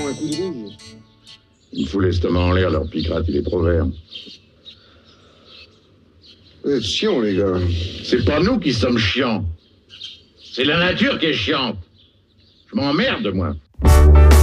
un coup de rouge. Une fout l'estomac en l'air, leur piquera, il est trop vert. Vous êtes chiants, les gars. C'est pas nous qui sommes chiants. C'est la nature qui est chiante. Je m'emmerde, moi.